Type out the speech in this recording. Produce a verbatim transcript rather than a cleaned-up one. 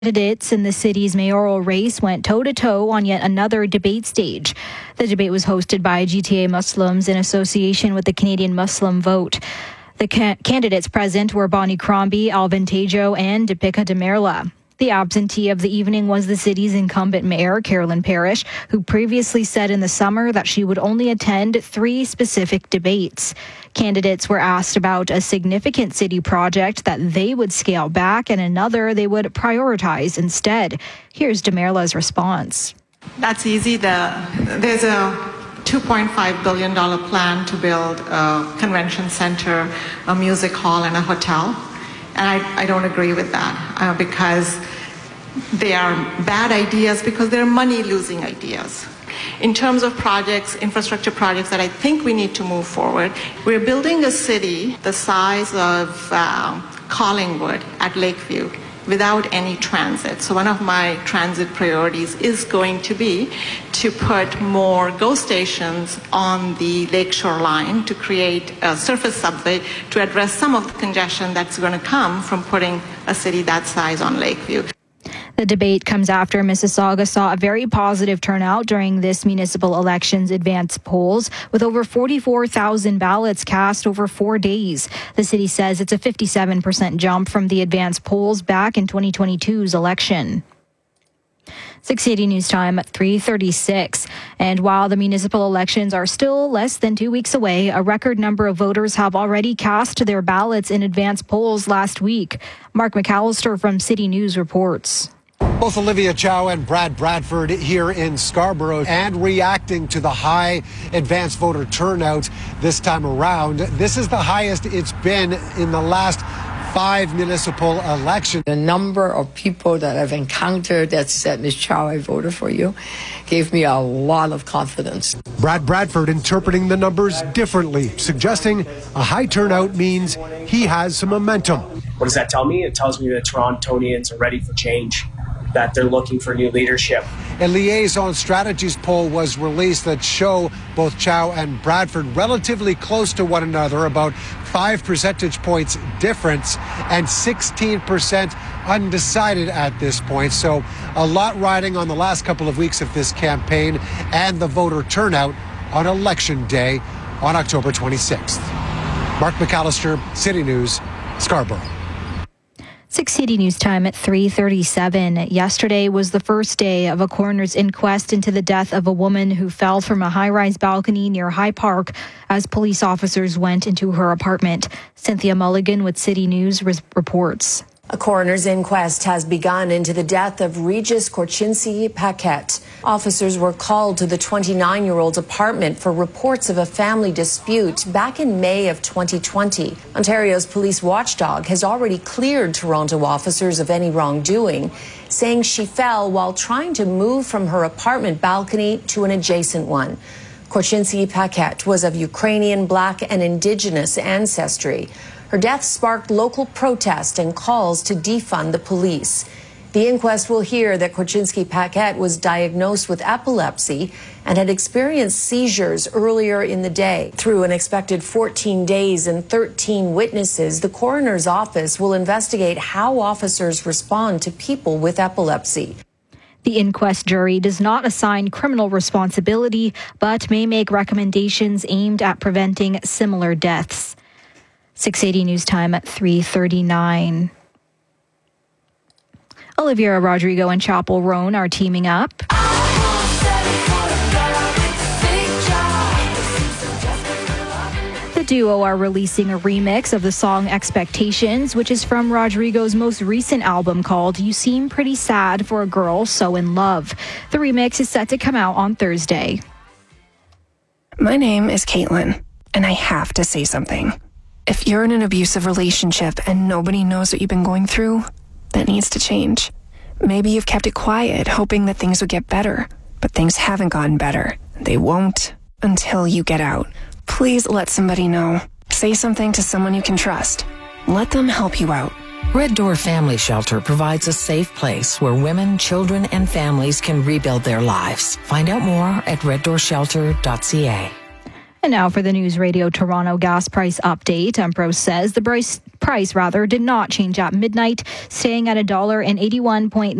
Candidates in the city's mayoral race went toe-to-toe on yet another debate stage. The debate was hosted by G T A Muslims in association with the Canadian Muslim Vote. The ca- candidates present were Bonnie Crombie, Alvin Tejo, and Deepika Demerla. The absentee of the evening was the city's incumbent mayor, Carolyn Parrish, who previously said in the summer that she would only attend three specific debates. Candidates were asked about a significant city project that they would scale back and another they would prioritize instead. Here's Demerla's response. That's easy. The, there's a two point five billion dollars plan to build a convention center, a music hall, and a hotel. And I, I don't agree with that uh, because they are bad ideas because they're money-losing ideas. In terms of projects, infrastructure projects that I think we need to move forward, we're building a city the size of uh, Collingwood at Lakeview without any transit. So one of my transit priorities is going to be to put more GO stations on the lakeshore line to create a surface subway to address some of the congestion that's going to come from putting a city that size on Lakeview. The debate comes after Mississauga saw a very positive turnout during this municipal election's advance polls, with over forty-four thousand ballots cast over four days. The city says it's a fifty-seven percent jump from the advance polls back in twenty twenty-two's election. six eighty News Time at three thirty-six. And while the municipal elections are still less than two weeks away, a record number of voters have already cast their ballots in advance polls last week. Mark McAllister from City News reports. Both Olivia Chow and Brad Bradford here in Scarborough and reacting to the high advanced voter turnout this time around. This is the highest it's been in the last five municipal elections. The number of people that I've encountered that said, Miz Chow, I voted for you, gave me a lot of confidence. Brad Bradford interpreting the numbers differently, suggesting a high turnout means he has some momentum. What does that tell me? It tells me that Torontonians are ready for change, that they're looking for new leadership. A Liaison Strategies poll was released that show both Chow and Bradford relatively close to one another, about five percentage points difference, and sixteen percent undecided at this point. So a lot riding on the last couple of weeks of this campaign and the voter turnout on Election Day on October twenty-sixth. Mark McAllister, City News, Scarborough. six eighty News Time at three thirty-seven. Yesterday was the first day of a coroner's inquest into the death of a woman who fell from a high-rise balcony near High Park as police officers went into her apartment. Cynthia Mulligan with City News reports. A coroner's inquest has begun into the death of Regis Korchinski Paquette. Officers were called to the twenty-nine-year-old's apartment for reports of a family dispute back in May of twenty twenty. Ontario's police watchdog has already cleared Toronto officers of any wrongdoing, saying she fell while trying to move from her apartment balcony to an adjacent one. Korchinski Paquette was of Ukrainian, Black, and Indigenous ancestry. Her death sparked local protest and calls to defund the police. The inquest will hear that Korchinski Paquette was diagnosed with epilepsy and had experienced seizures earlier in the day. Through an expected fourteen days and thirteen witnesses, the coroner's office will investigate how officers respond to people with epilepsy. The inquest jury does not assign criminal responsibility, but may make recommendations aimed at preventing similar deaths. six eighty News Time at three thirty-nine. Olivia Rodrigo and Chapel Roan are teaming up. The duo are releasing a remix of the song Expectations, which is from Rodrigo's most recent album called You Seem Pretty Sad for a Girl So in Love. The remix is set to come out on Thursday. My name is Caitlin, and I have to say something. If you're in an abusive relationship and nobody knows what you've been going through, that needs to change. Maybe you've kept it quiet, hoping that things would get better, but things haven't gotten better. They won't until you get out. Please let somebody know. Say something to someone you can trust. Let them help you out. Red Door Family Shelter provides a safe place where women, children, and families can rebuild their lives. Find out more at red door shelter dot c a. And now for the News Radio Toronto gas price update. Empro says the price, price rather did not change at midnight, staying at a dollar and eighty-one point